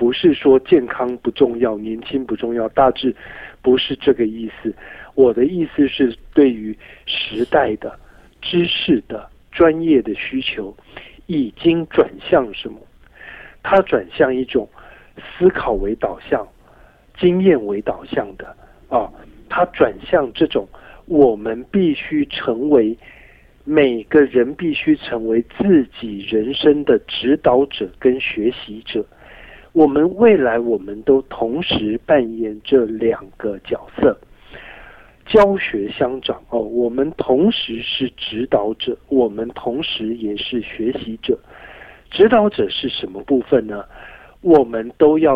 不是说健康不重要，年轻不重要，大致不是这个意思。我的意思是对于时代的知识的专业的需求已经转向什么？它转向一种思考为导向、经验为导向的它转向这种我们必须成为每个人必须成为自己人生的指导者跟学习者。我们未来我们都同时扮演这两个角色，教学相长我们同时是指导者，我们同时也是学习者。指导者是什么部分呢？我们都要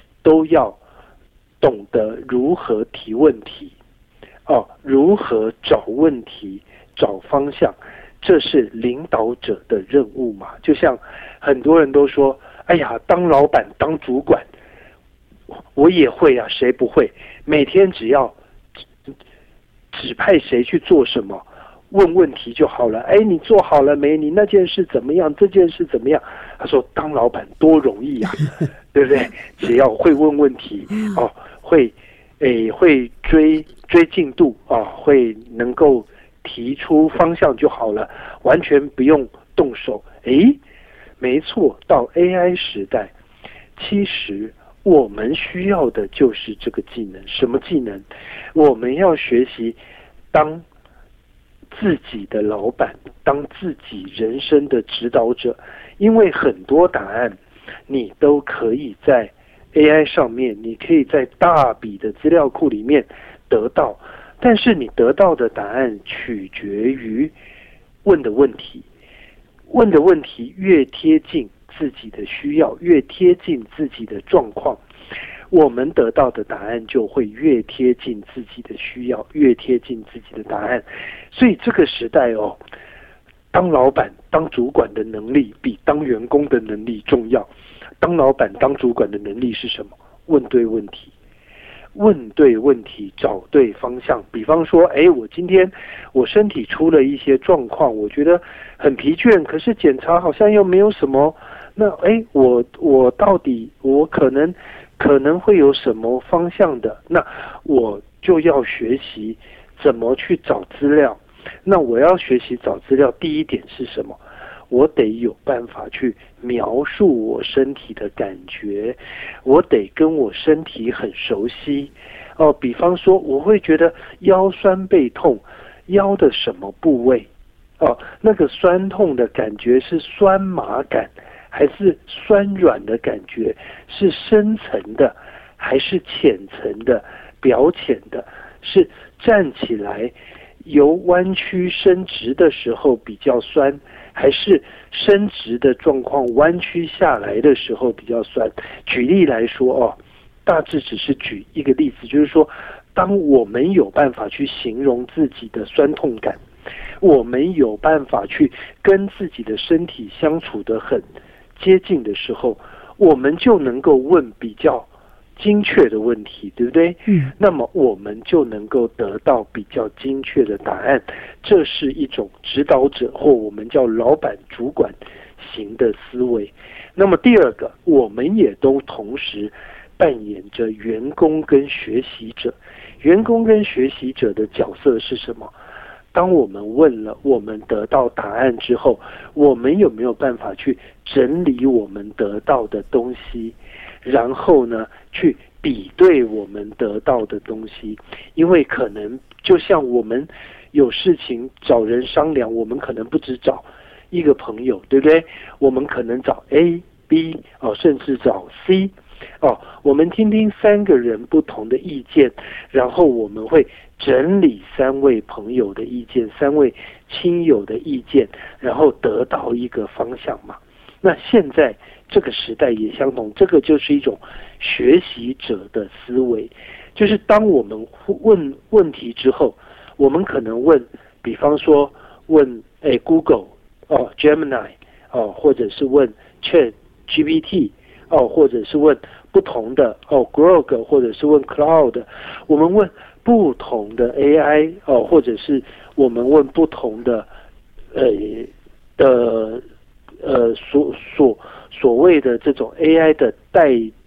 懂得如何提问题如何找问题找方向，这是领导者的任务嘛。就像很多人都说，哎呀，当老板当主管我也会啊，谁不会？每天只要指派谁去做什么，问问题就好了。哎，你做好了没？你那件事怎么样？这件事怎么样？他说当老板多容易啊对不对？只要会问问题会追进度会能够提出方向就好了，完全不用动手。没错，到 AI 时代，其实我们需要的就是这个技能。什么技能？我们要学习当自己的老板，当自己人生的指导者。因为很多答案你都可以在 AI 上面，你可以在大笔的资料库里面得到，但是你得到的答案取决于问的问题。问的问题越贴近自己的需要，越贴近自己的状况，我们得到的答案就会越贴近自己的需要，越贴近自己的答案。所以这个时代当老板当主管的能力比当员工的能力重要。当老板当主管的能力是什么？问对问题，问对问题，找对方向。比方说我今天我身体出了一些状况，我觉得很疲倦，可是检查好像又没有什么，那我到底我可能会有什么方向的？那我就要学习怎么去找资料。那我要学习找资料，第一点是什么？我得有办法去描述我身体的感觉，我得跟我身体很熟悉比方说我会觉得腰酸背痛，腰的什么部位那个酸痛的感觉是酸麻感还是酸软的感觉，是深层的还是浅层的表浅的，是站起来由弯曲伸直的时候比较酸，还是伸直的状况弯曲下来的时候比较酸。举例来说大致只是举一个例子，就是说当我们有办法去形容自己的酸痛感，我们有办法去跟自己的身体相处得很接近的时候，我们就能够问比较精确的问题，对不对？那么我们就能够得到比较精确的答案。这是一种指导者或我们叫老板主管型的思维。那么第二个，我们也都同时扮演着员工跟学习者。员工跟学习者的角色是什么？当我们问了，我们得到答案之后，我们有没有办法去整理我们得到的东西，然后呢去比对我们得到的东西？因为可能就像我们有事情找人商量，我们可能不只找一个朋友，对不对？我们可能找 A、B 甚至找 C我们听听3个人不同的意见，然后我们会整理3位朋友的意见，3位亲友的意见，然后得到一个方向嘛。那现在这个时代也相同，这个就是一种学习者的思维。就是当我们问问题之后，我们可能问，比方说问Google Gemini 或者是问 ChatGPT或者是问不同的Grok 或者是问 Cloud， 我们问不同的 AI 或者是我们问不同的所谓的这种 AI 的